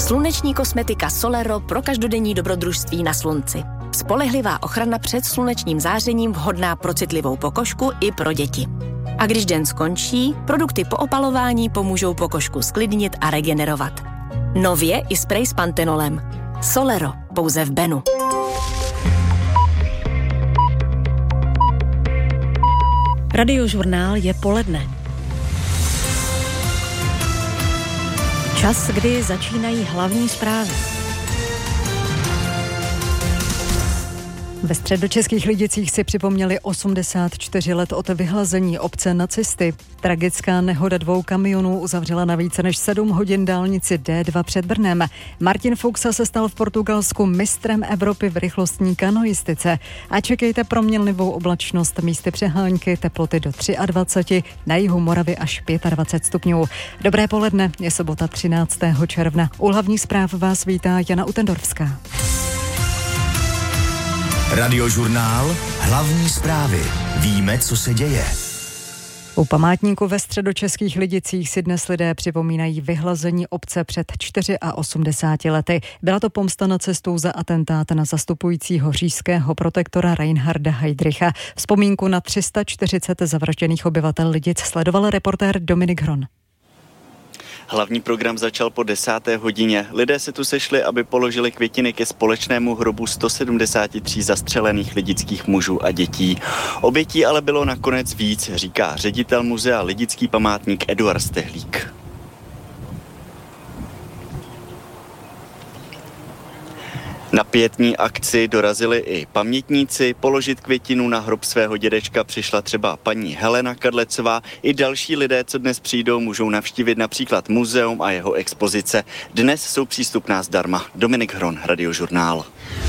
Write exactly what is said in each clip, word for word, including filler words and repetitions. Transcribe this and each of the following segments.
Sluneční kosmetika Solero pro každodenní dobrodružství na slunci. Spolehlivá ochrana před slunečním zářením vhodná pro citlivou pokožku i pro děti. A když den skončí, produkty po opalování pomůžou pokožku sklidnit a regenerovat. Nově i sprej s pantenolem. Solero, pouze v Benu. Radiožurnál je poledne. Čas, kdy začínají hlavní zprávy. Ve středočeských Lidicích si připomněli osmdesát čtyři let od vyhlazení obce nacisty. Tragická nehoda dvou kamionů uzavřela na více než sedm hodin dálnici D dva před Brnem. Martin Fuchsa se stal v Portugalsku mistrem Evropy v rychlostní kanoistice. A čekejte proměnlivou oblačnost, místy přehánky, teploty do dvacet tři, na jihu Moravy až dvacet pět stupňů. Dobré poledne, je sobota třináctého června. U hlavních zpráv vás vítá Jana Utendorfská. Radiožurnál, hlavní zprávy. Víme, co se děje. U památníku ve středočeských Lidicích si dnes lidé připomínají vyhlazení obce před osmdesáti čtyřmi lety. Byla to pomsta nacistů za atentát na zastupujícího říšského protektora Reinharda Heydricha. Vzpomínku na tři sta čtyřicet zavražděných obyvatel Lidic sledoval reportér Dominik Hron. Hlavní program začal po desáté hodině. Lidé se tu sešli, aby položili květiny ke společnému hrobu sto sedmdesáti tří zastřelených lidických mužů a dětí. Obětí ale bylo nakonec víc, říká ředitel muzea Lidický památník Eduard Stehlík. Na pietní akci dorazili i pamětníci. Položit květinu na hrob svého dědečka přišla třeba paní Helena Kadlecová. I další lidé, co dnes přijdou, můžou navštívit například muzeum a jeho expozice. Dnes jsou přístupná zdarma. Dominik Hron, Radiožurnál.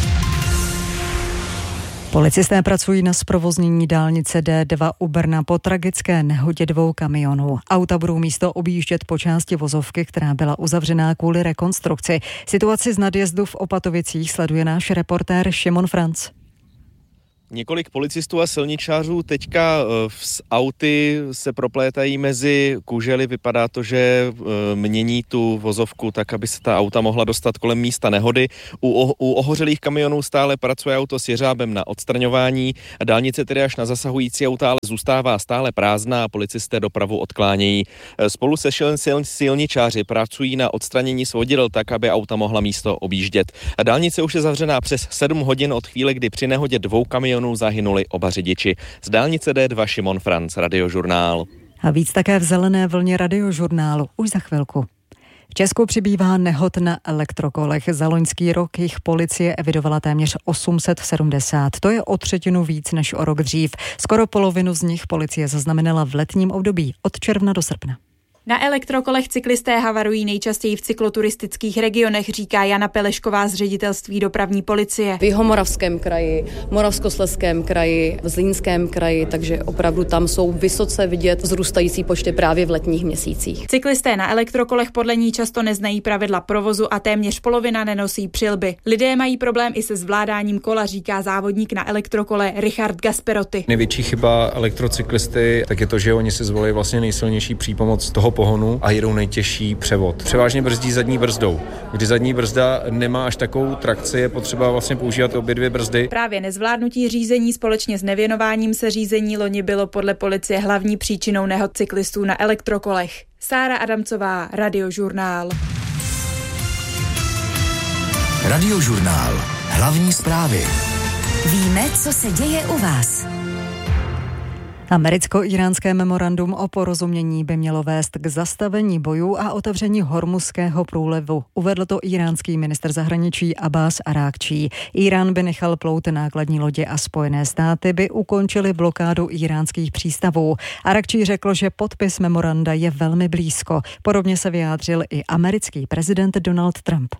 Policisté pracují na zprovoznění dálnice D dva u Brna po tragické nehodě dvou kamionů. Auta budou místo objíždět po části vozovky, která byla uzavřená kvůli rekonstrukci. Situaci z nadjezdu v Opatovicích sleduje náš reportér Šimon Franc. Několik policistů a silničářů teďka s auty se proplétají mezi kužely. Vypadá to, že mění tu vozovku tak, aby se ta auta mohla dostat kolem místa nehody. U, u ohořelých kamionů stále pracuje auto s jeřábem na odstraňování. Dálnice tedy až na zasahující auta ale zůstává stále prázdná a policisté dopravu odklánějí. Spolu se silničáři pracují na odstranění svodidel tak, aby auta mohla místo objíždět. Dálnice už je zavřená přes sedm hodin od chvíle, kdy při nehodě dvou kamionů zahynuli oba řidiči. Z dálnice D dva Šimon Franc, Radiožurnál. A víc také v zelené vlně Radiožurnálu už za chvilku. V Česku přibývá nehod na elektrokolech. Za loňský rok jich policie evidovala téměř osm set sedmdesát. To je o třetinu víc než o rok dřív. Skoro polovinu z nich policie zaznamenala v letním období od června do srpna. Na elektrokolech cyklisté havarují nejčastěji v cykloturistických regionech, říká Jana Pelešková z ředitelství dopravní policie. V Jihomoravském kraji, Moravskoslezském kraji, v Zlínském kraji, takže opravdu tam jsou vysoce vidět vzrůstající počty právě v letních měsících. Cyklisté na elektrokolech podle ní často neznají pravidla provozu a téměř polovina nenosí přilby. Lidé mají problém i se zvládáním kola, říká závodník na elektrokole Richard Gasperotti. Největší chyba elektrocyklisty tak je to, že oni si zvolí vlastně nejsilnější přípomoc toho pohonu a jedou nejtěžší převod. Převážně brzdí zadní brzdou. Když zadní brzda nemá až takovou trakci, je potřeba vlastně používat obě dvě brzdy. Právě nezvládnutí řízení společně s nevěnováním se řízení loni bylo podle policie hlavní příčinou nehod cyklistů na elektrokolech. Sára Adamcová, Radiožurnál. Radiožurnál. Hlavní zprávy. Víme, co se děje u vás. Americko-íránské memorandum o porozumění by mělo vést k zastavení bojů a otevření Hormuzského průlivu. Uvedl to íránský ministr zahraničí Abbas Arákčí. Írán by nechal plout nákladní lodě a Spojené státy by ukončily blokádu íránských přístavů. Arákčí řekl, že podpis memoranda je velmi blízko. Podobně se vyjádřil i americký prezident Donald Trump.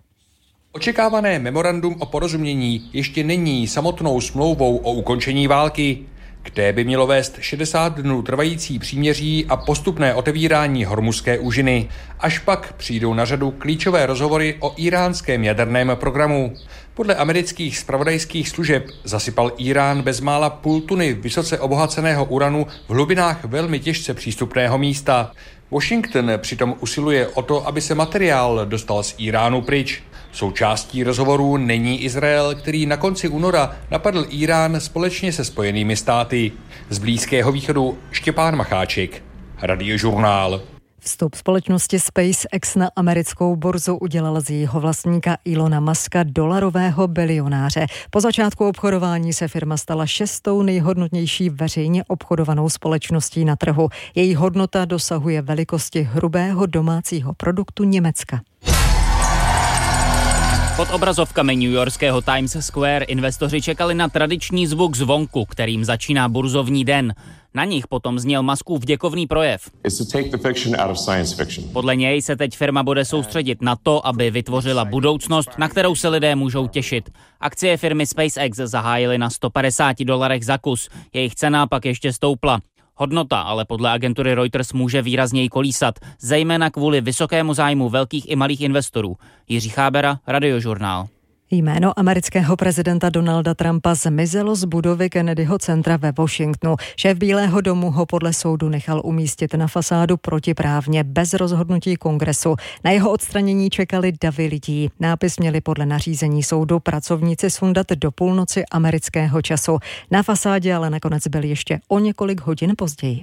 Očekávané memorandum o porozumění ještě není samotnou smlouvou o ukončení války. k té by mělo vést šedesát dnů trvající příměří a postupné otevírání Hormuzské úžiny. Až pak přijdou na řadu klíčové rozhovory o íránském jaderném programu. Podle amerických zpravodajských služeb zasypal Írán bezmála půl tuny vysoce obohaceného uranu v hlubinách velmi těžce přístupného místa. Washington přitom usiluje o to, aby se materiál dostal z Íránu pryč. Součástí rozhovorů není Izrael, který na konci února napadl Írán společně se Spojenými státy. Z Blízkého východu Štěpán Macháček, Radiožurnál. Vstup společnosti SpaceX na americkou burzu udělal z jejího vlastníka Elona Muska dolarového bilionáře. Po začátku obchodování se firma stala šestou nejhodnotnější veřejně obchodovanou společností na trhu. Její hodnota dosahuje velikosti hrubého domácího produktu Německa. Pod obrazovkami newyorského Times Square investoři čekali na tradiční zvuk zvonku, kterým začíná burzovní den. Na nich potom zněl Muskův děkovný projev. Podle něj se teď firma bude soustředit na to, aby vytvořila budoucnost, na kterou se lidé můžou těšit. Akcie firmy SpaceX zahájily na sto padesát dolarech za kus. Jejich cena pak ještě stoupla. Hodnota ale podle agentury Reuters může výrazněji kolísat, zejména kvůli vysokému zájmu velkých i malých investorů. Jiří Chábera, Radiožurnál. Jméno amerického prezidenta Donalda Trumpa zmizelo z budovy Kennedyho centra ve Washingtonu. Šéf Bílého domu ho podle soudu nechal umístit na fasádu protiprávně bez rozhodnutí kongresu. Na jeho odstranění čekali davy lidí. Nápis měli podle nařízení soudu pracovníci sundat do půlnoci amerického času. Na fasádě ale nakonec byl ještě o několik hodin později.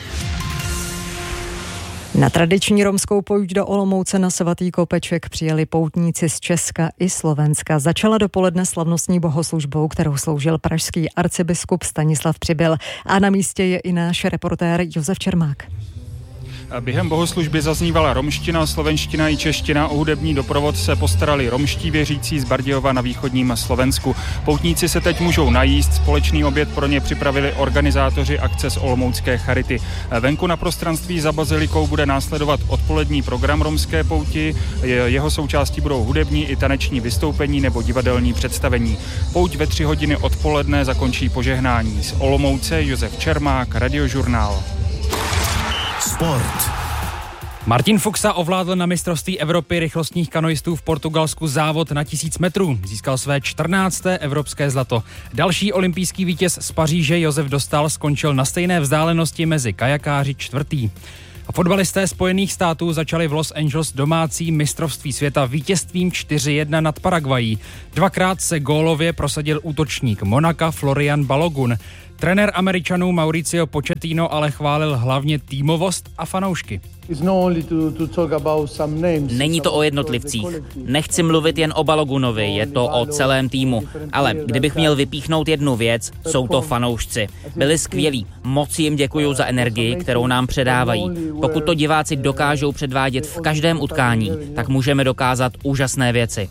Na tradiční romskou pouť do Olomouce na svatý Kopeček přijeli poutníci z Česka i Slovenska. Začala dopoledne slavnostní bohoslužbou, kterou sloužil pražský arcibiskup Stanislav Přibyl. A na místě je i náš reportér Josef Čermák. Během bohoslužby zaznívala romština, slovenština i čeština. O hudební doprovod se postarali romští věřící z Bardějova na východním Slovensku. Poutníci se teď můžou najíst, společný oběd pro ně připravili organizátoři akce z olomoucké charity. Venku na prostranství za bazilikou bude následovat odpolední program romské pouti. Jeho součástí budou hudební i taneční vystoupení nebo divadelní představení. Pouť ve tři hodiny odpoledne zakončí požehnání. Z Olomouce Josef Čermák, Radiožurnál. Sport. Martin Fuxa ovládl na mistrovství Evropy rychlostních kanoistů v Portugalsku závod na tisíc metrů. Získal své čtrnácté evropské zlato. Další olympijský vítěz z Paříže Josef Dostal skončil na stejné vzdálenosti mezi kajakáři čtvrtý. A fotbalisté Spojených států začali v Los Angeles domácí mistrovství světa vítězstvím čtyři jedna nad Paraguají. Dvakrát se gólově prosadil útočník Monaka Florian Balogun. Trenér Američanů Mauricio Pochettino ale chválil hlavně týmovost a fanoušky. Není to o jednotlivcích. Nechci mluvit jen o Balogunovi, je to o celém týmu. Ale kdybych měl vypíchnout jednu věc, jsou to fanoušci. Byli skvělí. Moc jim děkuju za energii, kterou nám předávají. Pokud to diváci dokážou předvádět v každém utkání, tak můžeme dokázat úžasné věci.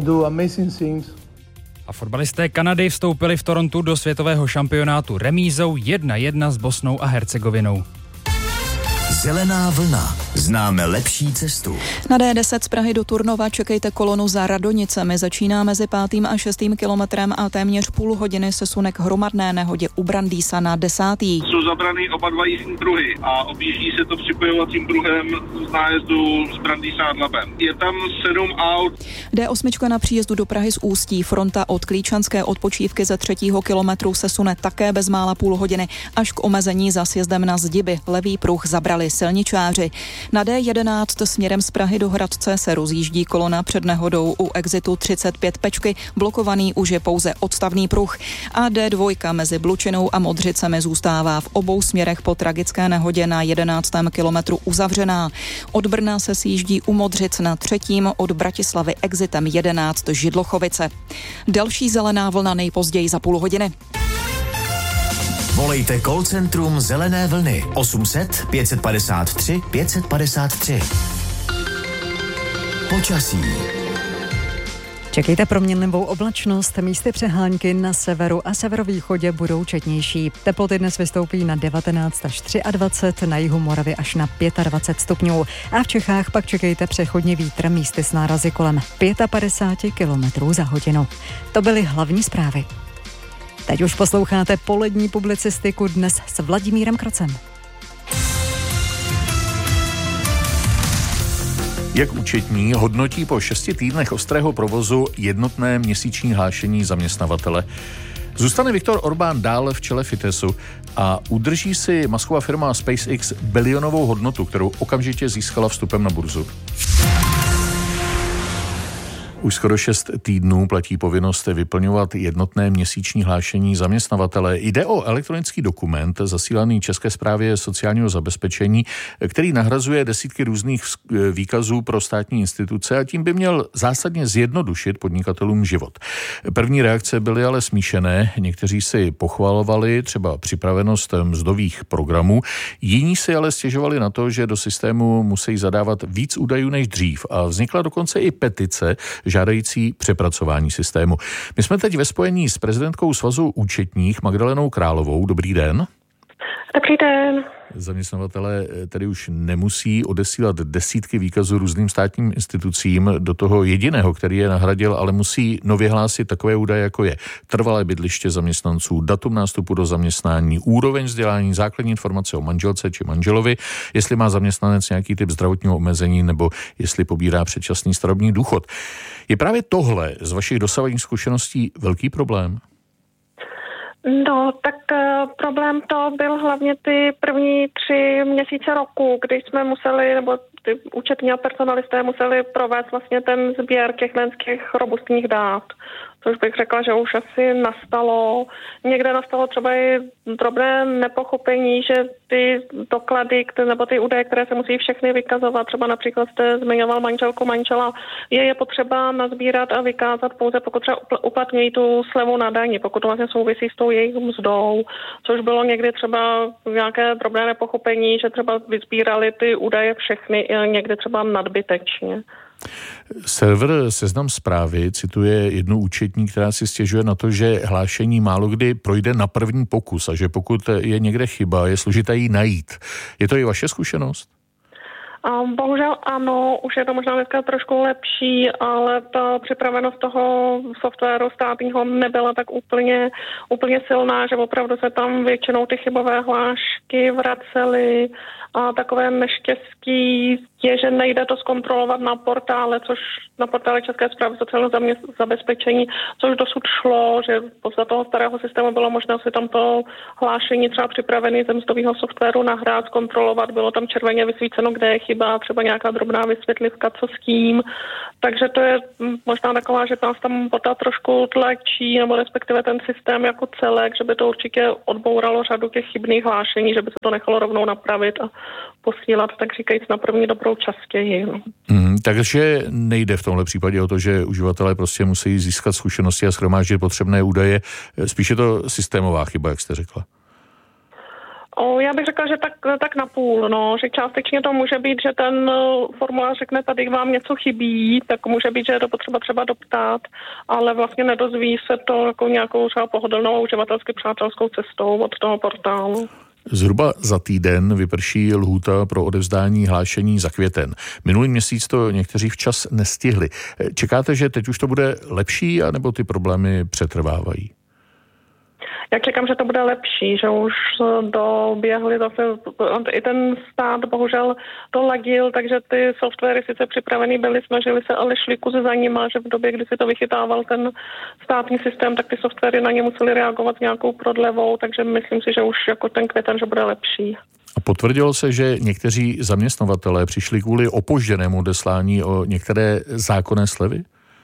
A fotbalisté Kanady vstoupili v Torontu do světového šampionátu remízou jedna jedna s Bosnou a Hercegovinou. Zelená vlna. Známe lepší cestu. Na D deset z Prahy do Turnova čekejte kolonu za Radonicemi. Začíná mezi pátým a šestým kilometrem a téměř půl hodiny se sune k hromadné nehodě u Brandýsa na desátý. Jsou zabrany oba dva jízdní pruhy a objíždí se to připojovacím pruhem z nájezdu z Brandýsa nad Labem. Je tam sedm aut. D osm na příjezdu do Prahy z Ústí. Fronta od Klíčanské odpočívky ze třetího kilometru se sune také bezmála půl hodiny až k omezení za sjezdem na Zdiby. Levý pruh zabrali silničáři. Na D jedenáct směrem z Prahy do Hradce se rozjíždí kolona před nehodou u exitu třicet pět Pečky, blokovaný už je pouze odstavný pruh. A D dva mezi Blučinou a Modřicemi zůstává v obou směrech po tragické nehodě na jedenáctém kilometru uzavřená. Od Brna se sjíždí u Modřic na třetím, od Bratislavy exitem jedenáct Židlochovice. Další zelená vlna nejpozději za půl hodiny. Volejte call centrum Zelené vlny osm set pět padesát tři pět padesát tři. Počasí. Čekejte proměnlivou oblačnost, místy přehánky na severu a severovýchodě budou četnější. Teploty dnes vystoupí na devatenáct až dvacet tři, na jihu Moravy až na dvacet pět stupňů. A v Čechách pak čekejte přechodně vítr, místy s nárazy kolem padesát pět kilometrů za hodinu. To byly hlavní zprávy. Teď už posloucháte polední publicistiku dnes s Vladimírem Krocem. Jak účetní hodnotí po šesti týdnech ostrého provozu jednotné měsíční hlášení zaměstnavatele? Zůstane Viktor Orbán dál v čele Fideszu a udrží si masková firma SpaceX bilionovou hodnotu, kterou okamžitě získala vstupem na burzu. Už skoro šest týdnů platí povinnost vyplňovat jednotné měsíční hlášení zaměstnavatele. Jde o elektronický dokument zasílaný České správě sociálního zabezpečení, který nahrazuje desítky různých výkazů pro státní instituce a tím by měl zásadně zjednodušit podnikatelům život. První reakce byly ale smíšené. Někteří si pochvalovali třeba připravenost mzdových programů, jiní si ale stěžovali na to, že do systému musí zadávat víc údajů než dřív a vznikla dokonce i petice žádající přepracování systému. My jsme teď ve spojení s prezidentkou Svazu účetních Magdalenou Královou. Dobrý den. Dobrý den. Zaměstnavatelé tedy už nemusí odesílat desítky výkazů různým státním institucím do toho jediného, který je nahradil, ale musí nově hlásit takové údaje, jako je trvalé bydliště zaměstnanců, datum nástupu do zaměstnání, úroveň vzdělání, základní informace o manželce či manželovi, jestli má zaměstnanec nějaký typ zdravotního omezení nebo jestli pobírá předčasný starobní důchod. Je právě tohle z vašich dosavadních zkušeností velký problém? No, tak uh, problém to byl hlavně ty první tři měsíce roku, kdy jsme museli, nebo ty účetní a personalisté museli provést vlastně ten sběr těch těch robustních dát. Což bych řekla, že už asi nastalo. Někde nastalo třeba i drobné nepochopení, že ty doklady nebo ty údaje, které se musí všechny vykazovat, třeba například jste zmiňoval manželku, manžela, je je potřeba nazbírat a vykázat pouze, pokud třeba uplatňují tu slevu na dani, pokud to vlastně souvisí s tou jejich mzdou, což bylo někdy třeba nějaké drobné nepochopení, že třeba vyzbírali ty údaje všechny, někdy třeba nadbytečně. Server Seznam Zprávy cituje jednu účetní, která si stěžuje na to, že hlášení málo kdy projde na první pokus a že pokud je někde chyba, je složité ji najít. Je to i vaše zkušenost? Um, bohužel ano, už je to možná dneska trošku lepší, ale ta připravenost toho softwaru státního nebyla tak úplně, úplně silná, že opravdu se tam většinou ty chybové hlášky vracely a takové neštěstí je, že nejde to zkontrolovat na portále, což na portále České správy sociálního zabezpečení, což dosud šlo, že podle toho starého systému bylo možné si tam to hlášení třeba připravený ze mzdového softwaru nahrát, zkontrolovat, bylo tam červeně vysvíceno, kde je chyba, třeba nějaká drobná vysvětlivka, co s tím. Takže to je možná taková, že nás tam pota trošku tlačí, nebo respektive ten systém jako celek, že by to určitě odbouralo řadu těch chybných hlášení, že by se to nechalo rovnou napravit a posílat, tak říkajíc, na první dobrou častěji. No. Mm, takže nejde v tomhle případě o to, že uživatelé prostě musí získat zkušenosti a shromáždit potřebné údaje. Spíš je to systémová chyba, jak jste řekla. O, já bych řekla, že tak, tak na půl, no, že částečně to může být, že ten formulář řekne, tady vám něco chybí, tak může být, že je to potřeba třeba doptat, ale vlastně nedozví se to jako nějakou třeba pohodlnou a uživatelsky přátelskou cestou od toho portálu. Zhruba za týden vyprší lhůta pro odevzdání hlášení za květen. Minulý měsíc to někteří včas nestihli. Čekáte, že teď už to bude lepší, anebo ty problémy přetrvávají? Já čekám, že to bude lepší, že už doběhly zase, i ten stát bohužel to ladil, takže ty softwary sice připravený byly, snažili se, ale šli kuzy za nima, že v době, kdy si to vychytával ten státní systém, tak ty softwary na ně museli reagovat s nějakou prodlevou, takže myslím si, že už jako ten květen, že bude lepší. A potvrdilo se, že někteří zaměstnavatelé přišli kvůli opožděnému odeslání o některé zákonné slevy?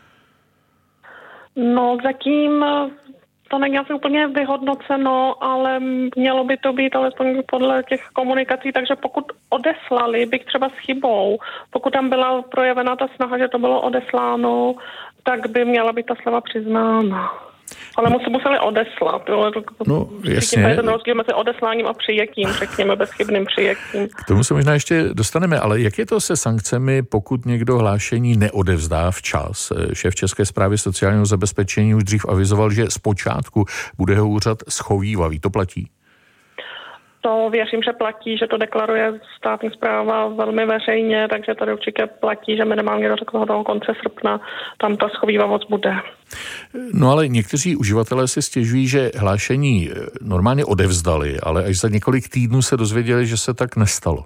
No zatím to není asi úplně vyhodnoceno, ale mělo by to být alespoň podle těch komunikací, takže pokud odeslali, bych třeba s chybou, pokud tam byla projevena ta snaha, že to bylo odesláno, tak by měla být ta sleva přiznána. Ale museli, museli odeslat. Jo. No, jasně. Je ten rozdíl mezi odesláním a přijetím, řekněme, bezchybným přijetím. K tomu se možná ještě dostaneme, ale jak je to se sankcemi, pokud někdo hlášení neodevzdá včas? Šéf České správy sociálního zabezpečení už dřív avizoval, že zpočátku bude ho úřad schovívavý. To platí? to věřím, že platí, že to deklaruje státní správa velmi veřejně, takže tady určitě platí, že minimálně do toho konce srpna tam ta schovívavost bude. No ale někteří uživatelé si stěžují, že hlášení normálně odevzdali, ale až za několik týdnů se dozvěděli, že se tak nestalo.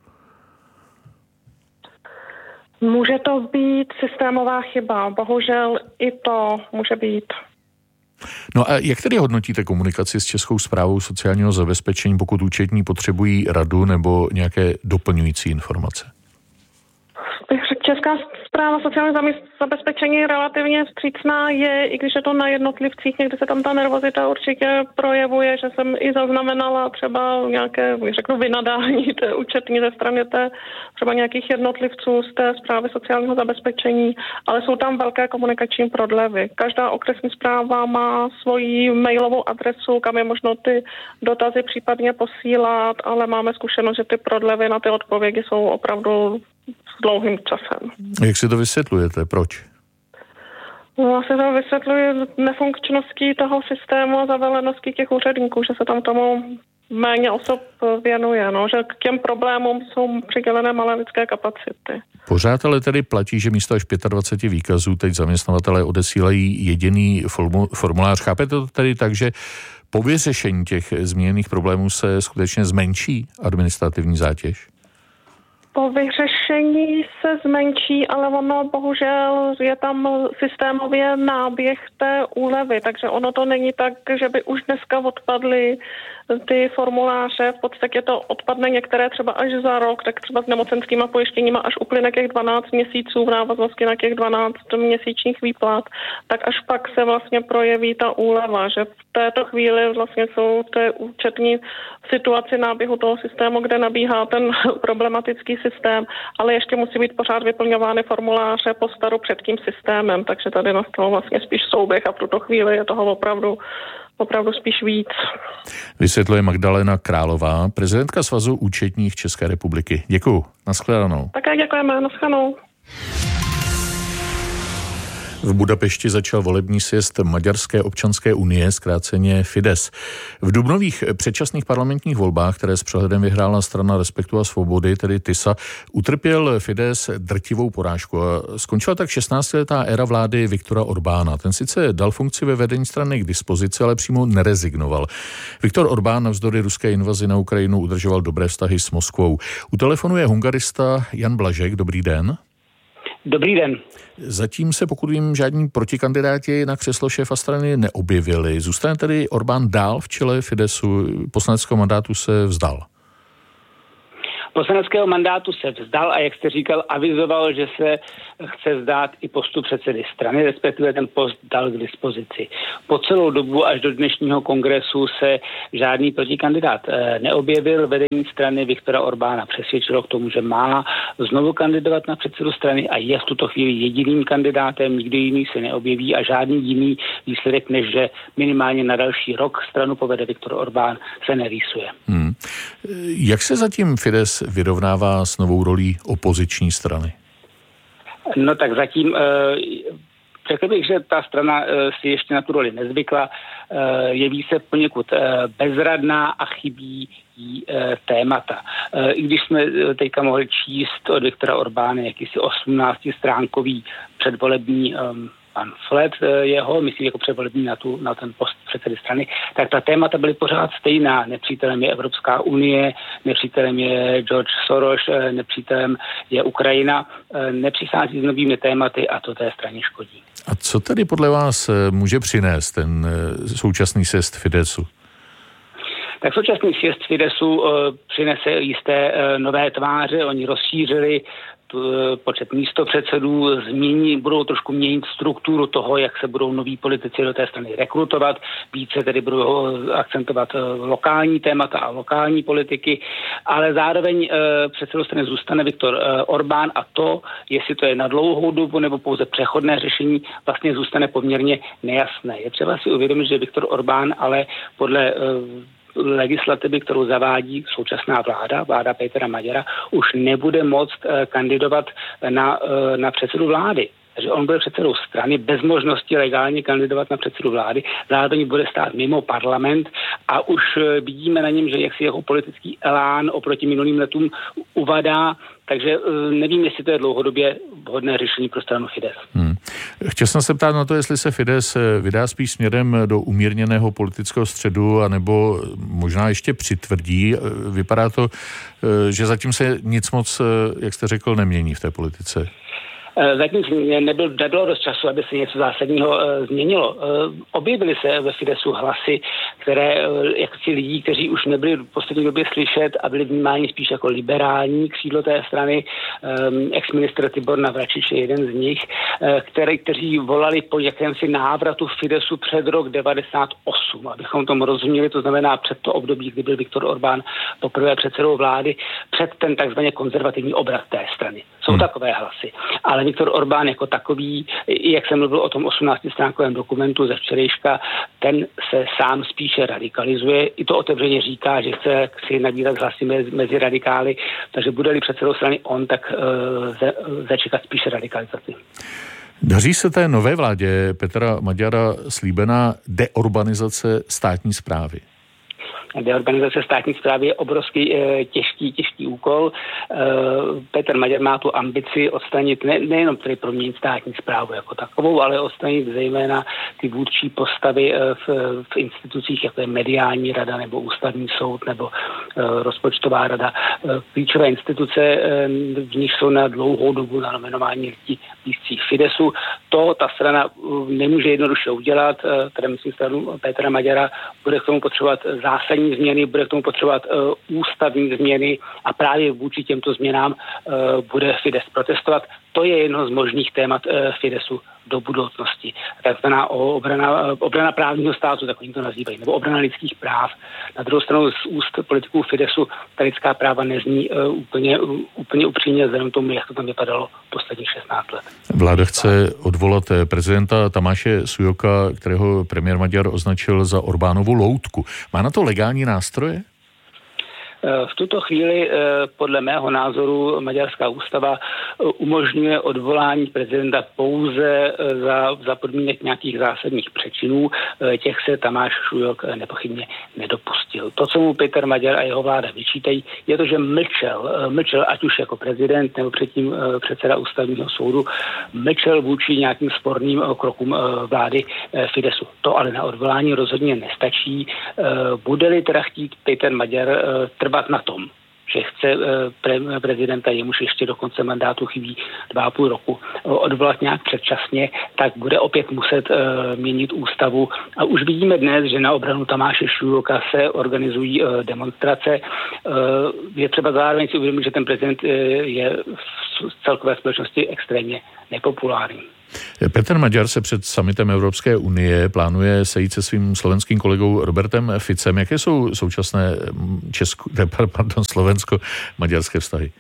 Může to být systémová chyba, bohužel i to může být. No a jak tedy hodnotíte komunikaci s Českou správou sociálního zabezpečení, pokud účetní potřebují radu nebo nějaké doplňující informace? Česká správa sociálního zabezpečení relativně vstřícná je, i když je to na jednotlivcích, někdy se tam ta nervozita určitě projevuje, že jsem i zaznamenala třeba nějaké, řeknu, vynadání té účetní ze strany té třeba nějakých jednotlivců z té správy sociálního zabezpečení, ale jsou tam velké komunikační prodlevy. Každá okresní správa má svoji mailovou adresu, kam je možno ty dotazy případně posílat, ale máme zkušenost, že ty prodlevy na ty odpovědi jsou opravdu s dlouhým časem. Jak si to vysvětlujete? Proč? No, asi to vysvětluje nefunkčností toho systému a zaveleností těch úředníků, že se tam tomu méně osob věnuje, no, že k těm problémům jsou přidělené malé lidské kapacity. Pořád ale tedy platí, že místo až dvacet pět výkazů teď zaměstnavatelé odesílají jediný formulář. Chápete to tedy tak, že po vyřešení těch zmíněných problémů se skutečně zmenší administrativní zátěž? Po vyřešení se zmenší, ale ono bohužel je tam systémově náběh té úlevy, takže ono to není tak, že by už dneska odpadly ty formuláře, v podstatě to odpadne některé třeba až za rok, tak třeba s nemocenskýma pojištěníma až uplyne těch dvanáct měsíců v návaznosti na těch dvanáct měsíčních výplat, tak až pak se vlastně projeví ta úleva, že v této chvíli vlastně jsou té účetní situaci náběhu toho systému, kde nabíhá ten problematický systém, ale ještě musí být pořád vyplňovány formuláře po staru před tím systémem, takže tady nastal vlastně spíš souběh a v tuto chvíli je toho opravdu opravdu spíš víc. Vysvětluje Magdalena Králová, prezidentka Svazu účetních České republiky. Děkuju. Nashledanou. Také děkujeme. Naschledanou. V Budapešti začal volební sjezd Maďarské občanské unie, zkráceně Fidesz. V dubnových předčasných parlamentních volbách, které s přehledem vyhrála strana Respektu a svobody, tedy TISA, utrpěl Fidesz drtivou porážku a skončila tak šestnáctiletá éra vlády Viktora Orbána. Ten sice dal funkci ve vedení strany k dispozici, ale přímo nerezignoval. Viktor Orbán navzdory ruské invazi na Ukrajinu udržoval dobré vztahy s Moskvou. U telefonu je hungarista Jan Blažek. Dobrý den. Dobrý den. Zatím se, pokud vím, žádní protikandidáti na křeslo šéfa strany neobjevili. Zůstane tedy Orbán dál v čele Fideszu? Poslaneckého mandátu se vzdal. Poslaneckého mandátu se vzdal a jak jste říkal, avizoval, že se chce vzdát i postu předsedy strany, respektive ten post dal k dispozici. Po celou dobu až do dnešního kongresu se žádný protikandidát neobjevil. Vedení strany Viktora Orbána přesvědčilo k tomu, že má znovu kandidovat na předsedu strany a je v tuto chvíli jediným kandidátem, nikdy jiný se neobjeví a žádný jiný výsledek, než že minimálně na další rok stranu povede Viktor Orbán, se nerýsuje. Hmm. Jak se zatím Fidesz vyrovnává s novou rolí opoziční strany? No tak zatím uh, řekl bych, že ta strana uh, si ještě na tu roli nezvykla, uh, jeví se poněkud uh, bezradná a chybí jí uh, témata. Uh, I když jsme uh, teďka mohli číst od Viktora Orbána jakýsi osmnáctistránkový předvolební um, pamflet jeho, myslím jako předvolební na, tu, na ten post předsedy strany, tak ta témata byly pořád stejná. Nepřítelem je Evropská unie, nepřítelem je George Soros, nepřítelem je Ukrajina. Nepřichází s novými tématy a to té straně škodí. A co tedy podle vás může přinést ten současný sjezd Fideszu? Tak současný sjezd Fideszu uh, přinese jisté uh, nové tváře, oni rozšířili počet místopředsedů, změní, budou trošku měnit strukturu toho, jak se budou noví politici do té strany rekrutovat, více tedy budou akcentovat lokální témata a lokální politiky, ale zároveň e, předsedou strany zůstane Viktor e, Orbán a to, jestli to je na dlouhou dobu nebo pouze přechodné řešení, vlastně zůstane poměrně nejasné. Je třeba si uvědomit, že Viktor Orbán ale podle e, legislativy, kterou zavádí současná vláda, vláda Petra Maďara, už nebude moct kandidovat na, na předsedu vlády. Takže on bude předsedou strany bez možnosti legálně kandidovat na předsedu vlády, zároveň bude stát mimo parlament a už vidíme na něm, že jaksi jeho politický elán oproti minulým letům uvadá, takže nevím, jestli to je dlouhodobě vhodné řešení pro stranu Fidesz. Hmm. Chtěl jsem se ptát na to, jestli se Fidesz vydá spíš směrem do umírněného politického středu, anebo možná ještě přitvrdí. Vypadá to, že zatím se nic moc, jak jste řekl, nemění v té politice. Zatím nebyl, nebylo dost času, aby se něco zásadního uh, změnilo. Uh, objevily se ve Fidesu hlasy, které, uh, jak si lidí, kteří už nebyli v poslední době slyšet a byli vnímáni spíš jako liberální křídlo té strany. Um, ex-ministr Tibor Navračič je jeden z nich, uh, který, kteří volali po jakémsi návratu Fidesu před rok devadesát osm. Abychom tomu rozuměli, to znamená před to období, kdy byl Viktor Orbán poprvé předsedou vlády, před ten takzvaně konzervativní obrat té strany. Jsou hmm. takové hlasy. Ale Viktor Orbán jako takový, jak jsem mluvil o tom osmnáctistránkovém dokumentu ze včerejška, ten se sám spíše radikalizuje. I to otevřeně říká, že chce si nabírat hlasy mezi, mezi radikály, takže bude-li předsedou strany on, tak uh, ze, začekat spíše radikalizaci. Daří se té nové vládě Petra Maďara slíbená deorbanizace státní správy? Deorganizace státní správy je obrovský e, těžký, těžký úkol. E, Petr Maďar má tu ambici odstranit ne, nejenom tedy proměnit státní správu jako takovou, ale odstranit zejména ty vůdčí postavy e, v, v institucích, jako je mediální rada nebo ústavní soud nebo e, rozpočtová rada. E, klíčové instituce, e, v nich jsou na dlouhou dobu na nominování lidí blízcích Fidesu. To ta strana nemůže jednoduše udělat, e, teda myslím stranu Petra Maďara, bude k tomu potřebovat zásadní změny, bude k tomu potřebovat uh, ústavní změny a právě vůči těmto změnám uh, bude Fidesz protestovat. To je jedno z možných témat uh, Fidesu do budoucnosti. Takzvaná obrana, obrana právního státu, takovým to nazývají, nebo obrana lidských práv. Na druhou stranu z úst politiků Fidesu ta lidská práva nezní uh, úplně, uh, úplně upřímně vzhledem tomu, jak to tam vypadalo posledních šestnáct let. Vláda chce odvolat prezidenta Tamáše Sujoka, kterého premiér Maďar označil za Orbánovu loutku. Má na to legální nástroje? V tuto chvíli podle mého názoru maďarská ústava umožňuje odvolání prezidenta pouze za, za podmínek nějakých zásadních přečinů. Těch se Tamáš Sujok nepochybně nedopustil. To, co mu Peter Maďar a jeho vláda vyčítají, je to, že mlčel, mlčel ať už jako prezident nebo předtím předseda ústavního soudu, mlčel vůči nějakým sporným krokům vlády Fidesu. To ale na odvolání rozhodně nestačí. Bude-li teda chtít Peter Maďar trvat na tom, že chce pre- prezidenta, jemuž ještě do konce mandátu chybí dva a půl roku, odvolat nějak předčasně, tak bude opět muset uh, měnit ústavu. A už vidíme dnes, že na obranu Tamáše Sujoka se organizují uh, demonstrace. Uh, je třeba zároveň si uvědomit, že ten prezident uh, je v celkové společnosti extrémně nepopulární. Petr Maďar se před summitem Evropské unie plánuje sejít se svým slovenským kolegou Robertem Ficem. Jaké jsou současné česko, pardon, slovensko-maďarské vztahy?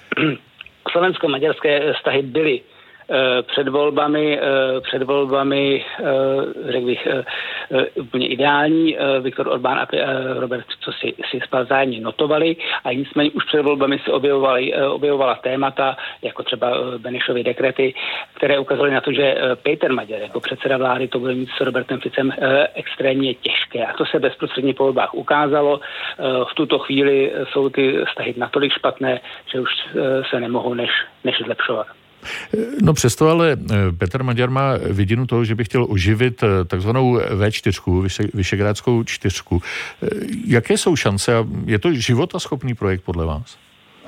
Slovensko-maďarské vztahy byly před volbami, před volbami, řekl bych, úplně ideální. Viktor Orbán a Robert Fico si, si vzájemně notovali a nicméně už před volbami se objevovaly, objevovala témata, jako třeba Benešovy dekrety, které ukazovaly na to, že Peter Maďar jako předseda vlády to bude mít s Robertem Ficem extrémně těžké. A to se bezprostředně po volbách ukázalo. V tuto chvíli jsou ty vztahy natolik špatné, že už se nemohou než, než zlepšovat. No přesto ale Petr Maďar má vidinu toho, že by chtěl oživit takzvanou vé čtyři, Visegrádskou čtyřku. Jaké jsou šance? Je to životaschopný projekt podle vás?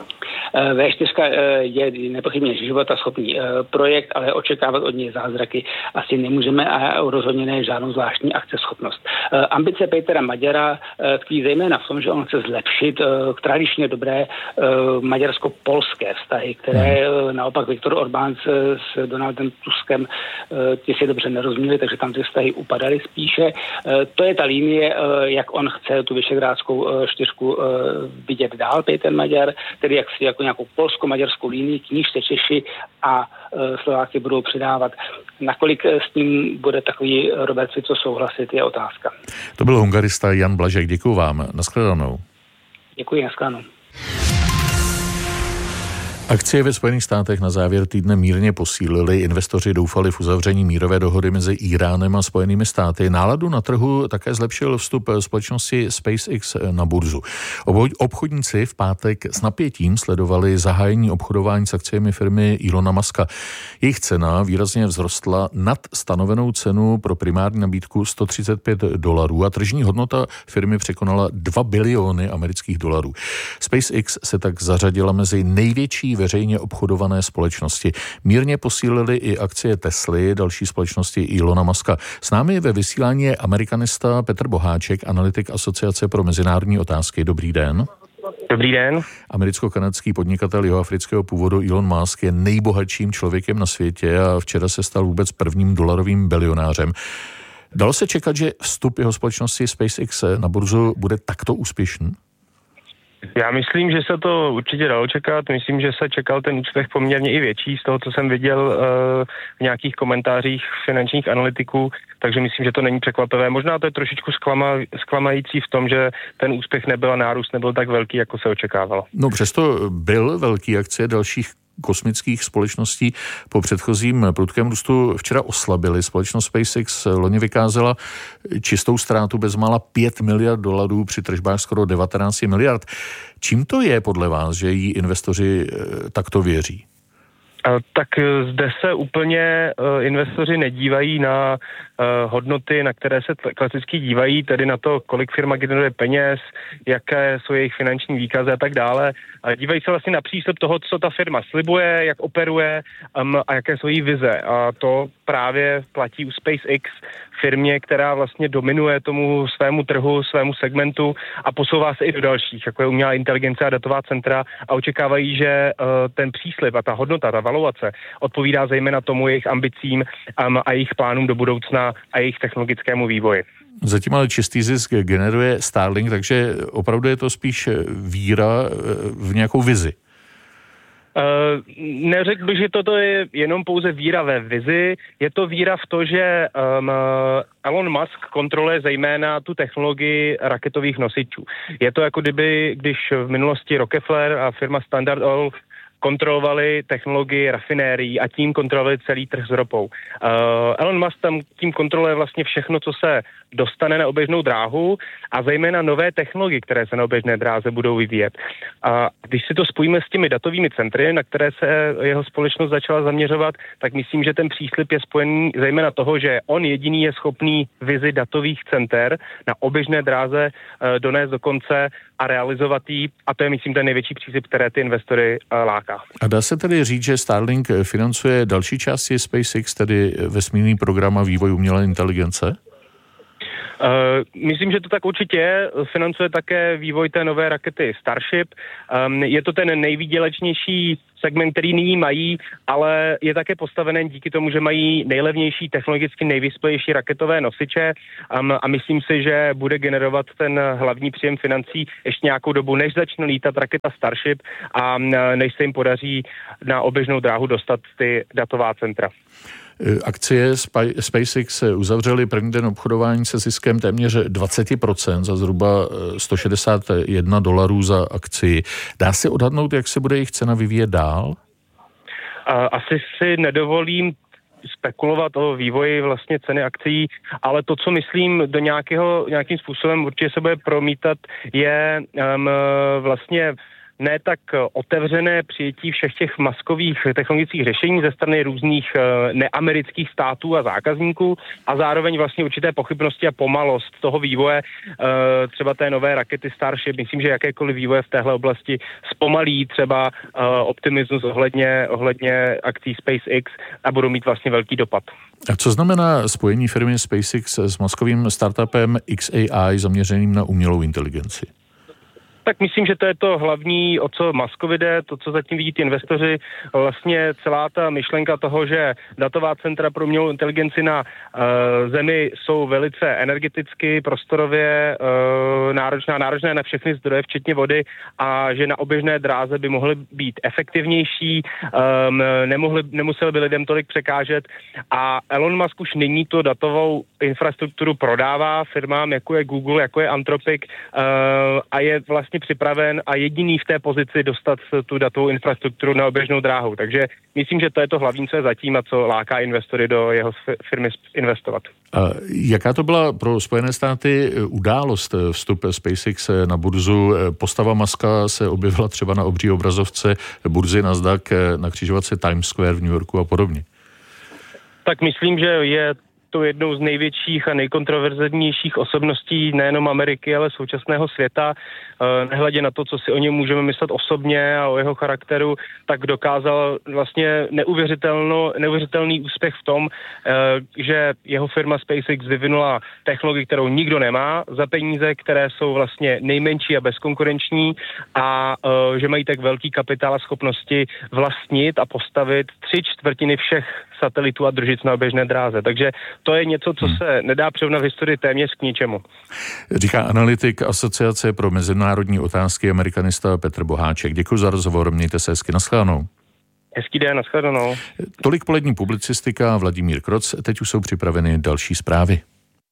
vé čtyři je nepochybně životaschopný projekt, ale očekávat od něj zázraky asi nemůžeme a rozhodně ne žádnou zvláštní akceschopnost. Ambice Petra Maďara tkví zejména v tom, že on chce zlepšit tradičně dobré maďarsko-polské vztahy, které naopak Viktor Orbán s, s Donaldem Tuskem ti si dobře nerozuměli, takže tam ty vztahy upadaly spíše. To je ta linie, jak on chce tu Visegrádskou čtyřku vidět dál, Peter Maďar, tedy jak si jako nějakou polsko-maďarskou linii, k níž se Češi a Slováky budou přidávat. Nakolik s tím bude takový Robert Fico souhlasit, je otázka. To byl hungarista Jan Blažek. Děkuju vám. Naschledanou. Děkuji, naschledanou. Akcie ve Spojených státech na závěr týdne mírně posílily. Investoři doufali v uzavření mírové dohody mezi Íránem a Spojenými státy. Náladu na trhu také zlepšil vstup společnosti SpaceX na burzu. Obchodníci v pátek s napětím sledovali zahájení obchodování s akciemi firmy Elona Muska. Jejich cena výrazně vzrostla nad stanovenou cenu pro primární nabídku sto třicet pět dolarů a tržní hodnota firmy překonala dva biliony amerických dolarů. SpaceX se tak zařadila mezi největší veřejně obchodované společnosti. Mírně posílily i akcie Tesly, další společnosti Elona Muska. S námi ve vysílání je amerikanista Petr Boháček, analytik Asociace pro mezinárodní otázky. Dobrý den. Dobrý den. Americko-kanadský podnikatel jihoafrického původu Elon Musk je nejbohatším člověkem na světě a včera se stal vůbec prvním dolarovým bilionářem. Dalo se čekat, že vstup jeho společnosti SpaceX na burzu bude takto úspěšný? Já myslím, že se to určitě dalo čekat. Myslím, že se čekal ten úspěch poměrně i větší z toho, co jsem viděl uh, v nějakých komentářích finančních analytiků, takže myslím, že to není překvapivé. Možná to je trošičku zklama, zklamající v tom, že ten úspěch nebyl, nárůst nebyl tak velký, jako se očekávalo. No přesto byl velký. Akcie dalších kosmických společností po předchozím prudkém růstu včera oslabily. Společnost SpaceX loni vykázala čistou ztrátu bezmála pět miliard dolarů při tržbách skoro devatenáct miliard. Čím to je podle vás, že jí investoři takto věří? Tak zde se úplně investoři nedívají na hodnoty, na které se klasicky dívají, tedy na to, kolik firma generuje peněz, jaké jsou jejich finanční výkazy a tak dále. Dívají se vlastně na přístup toho, co ta firma slibuje, jak operuje a jaké jsou její vize. A to právě platí u SpaceX, firmě, která vlastně dominuje tomu svému trhu, svému segmentu a posouvá se i do dalších, jako je umělá inteligence a datová centra, a očekávají, že uh, ten příslib a ta hodnota, ta valuace odpovídá zejména tomu jejich ambicím um, a jejich plánům do budoucna a jejich technologickému vývoji. Zatím ale čistý zisk generuje Starlink, takže opravdu je to spíš víra v nějakou vizi. Uh, neřekl bych, že toto je jenom pouze víra ve vizi, je to víra v to, že um, Elon Musk kontroluje zejména tu technologii raketových nosičů. Je to jako kdyby, když v minulosti Rockefeller a firma Standard Oil kontrolovali technologii rafinérií a tím kontrolovali celý trh s ropou. Uh, Elon Musk tam tím kontroluje vlastně všechno, co se dostane na oběžnou dráhu a zejména nové technologie, které se na oběžné dráze budou vyvíjet. A když si to spojíme s těmi datovými centry, na které se jeho společnost začala zaměřovat, tak myslím, že ten příslib je spojený zejména toho, že on jediný je schopný vizi datových center na oběžné dráze uh, donést do konce a realizovat ji, a to je, myslím, ten největší příslib, které ty investory uh, láká. A dá se tedy říct, že Starlink financuje další části SpaceX, tedy vesmírný program a vývoj umělé inteligence? Uh, myslím, že to tak určitě je. Financuje také vývoj té nové rakety Starship. Um, je to ten nejvýdělečnější segment, který nyní mají, ale je také postavený díky tomu, že mají nejlevnější, technologicky nejvyspělejší raketové nosiče um, a myslím si, že bude generovat ten hlavní příjem financí ještě nějakou dobu, než začne lítat raketa Starship a než se jim podaří na oběžnou dráhu dostat ty datová centra. Akcie SpaceX uzavřely první den obchodování se ziskem téměř dvacet procent za zhruba sto šedesát jedna dolarů za akci. Dá se odhadnout, jak se bude jejich cena vyvíjet dál? Asi si nedovolím spekulovat o vývoji vlastně ceny akcií, ale to, co myslím do nějakého, nějakým způsobem určitě se bude promítat, je um, vlastně ne tak otevřené přijetí všech těch maskových technologických řešení ze strany různých neamerických států a zákazníků a zároveň vlastně určité pochybnosti a pomalost toho vývoje třeba té nové rakety Starship. Myslím, že jakékoliv vývoje v téhle oblasti zpomalí třeba optimismus ohledně, ohledně akcí SpaceX a budou mít vlastně velký dopad. A co znamená spojení firmy SpaceX s maskovým startupem X A I zaměřeným na umělou inteligenci? Tak myslím, že to je to hlavní, o co Muskovi jde, to, co zatím vidí ty investoři, vlastně celá ta myšlenka toho, že datová centra pro umělou inteligenci na uh, Zemi jsou velice energeticky, prostorově uh, náročná, náročné na všechny zdroje, včetně vody, a že na oběžné dráze by mohly být efektivnější, um, nemohli, nemuseli by lidem tolik překážet a Elon Musk už nyní tu datovou infrastrukturu prodává firmám, jako je Google, jako je Anthropic uh, a je vlastně vlastně připraven a jediný v té pozici dostat tu datovou infrastrukturu na oběžnou dráhu. Takže myslím, že to je to hlavní, co je zatím a co láká investory do jeho firmy investovat. A jaká to byla pro Spojené státy událost, vstup SpaceX na burzu? Postava Muska se objevila třeba na obří obrazovce burzy Nasdaq na křižovatce Times Square v New Yorku a podobně. Tak myslím, že je to jednou z největších a nejkontroverznějších osobností nejenom Ameriky, ale současného světa. Nehledě na to, co si o něm můžeme myslet osobně a o jeho charakteru, tak dokázal vlastně neuvěřitelný úspěch v tom, že jeho firma SpaceX vyvinula technologii, kterou nikdo nemá, za peníze, které jsou vlastně nejmenší a bezkonkurenční a že mají tak velký kapitál a schopnosti vlastnit a postavit tři čtvrtiny všech satelitů a družic na oběžné dráze. Takže to je něco, co se nedá přirovnat v historii téměř k ničemu. Říká analytik Asociace pro mezinárodní otázky amerikanista Petr Boháček. Děkuji za rozhovor, mějte se hezky, nashledanou. Hezký den, nashledanou. Tolik polední publicistika, Vladimír Kroc, teď už jsou připraveny další zprávy.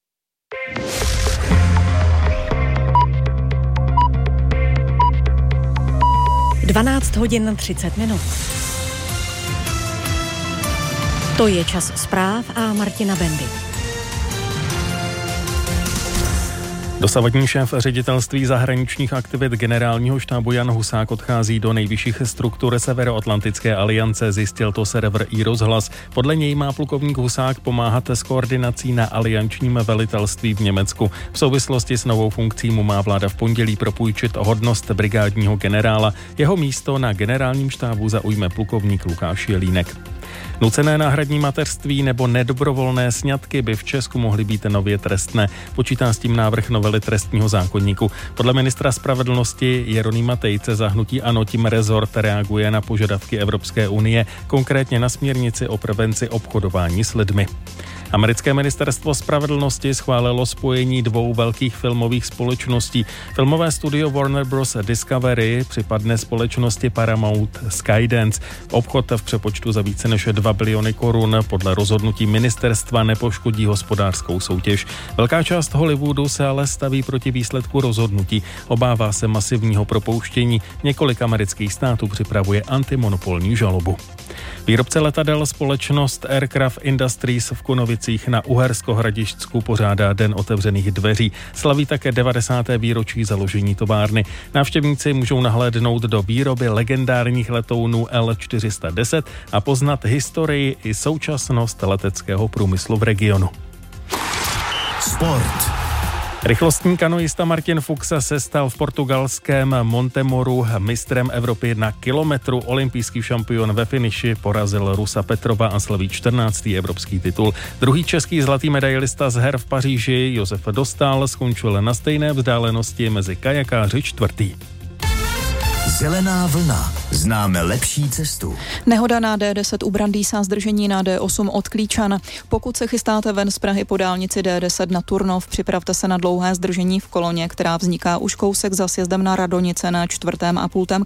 dvanáct hodin třicet minut. To je čas zpráv a Martina Bendy. Dosavadní šéf ředitelství zahraničních aktivit generálního štábu Jan Husák odchází do nejvyšších struktur Severoatlantické aliance, zjistil to server iRozhlas. Podle něj má plukovník Husák pomáhat s koordinací na aliančním velitelství v Německu. V souvislosti s novou funkcí mu má vláda v pondělí propůjčit hodnost brigádního generála. Jeho místo na generálním štábu zaujme plukovník Lukáš Jelínek. Nucené náhradní mateřství nebo nedobrovolné sňatky by v Česku mohly být nově trestné. Počítá s tím návrh novely trestního zákoníku. Podle ministra spravedlnosti Jeronýma Tejce za hnutí ANO tím rezort reaguje na požadavky Evropské unie, konkrétně na směrnici o prevenci obchodování s lidmi. Americké ministerstvo spravedlnosti schválilo spojení dvou velkých filmových společností. Filmové studio Warner Bros. Discovery připadne společnosti Paramount Skydance. Obchod v přepočtu za více než dva biliony korun podle rozhodnutí ministerstva nepoškodí hospodářskou soutěž. Velká část Hollywoodu se ale staví proti výsledku rozhodnutí. Obává se masivního propouštění. Několik amerických států připravuje antimonopolní žalobu. Výrobce letadel společnost Aircraft Industries v Kunovicích na Uhersko-Hradišťsku pořádá Den otevřených dveří. Slaví také devadesáté výročí založení továrny. Návštěvníci můžou nahlédnout do výroby legendárních letounů L čtyři sta deset a poznat historii i současnost leteckého průmyslu v regionu. Sport. Rychlostní kanoista Martin Fuxa se stal v portugalském Montemoru mistrem Evropy na kilometru. Olympijský šampion ve finiši porazil Rusa Petrova a slaví čtrnáctý evropský titul. Druhý český zlatý medailista z her v Paříži Josef Dostál skončil na stejné vzdálenosti mezi kajakáři čtvrtý. Zelená vlna. Známe lepší cestu. Nehoda na D deset u Brandýsa, zdržení na D osm od Klíčan. Pokud se chystáte ven z Prahy po dálnici D deset na Turnov, připravte se na dlouhé zdržení v koloně, která vzniká už kousek za sjezdem na Radonice na čtvrtém a pultem.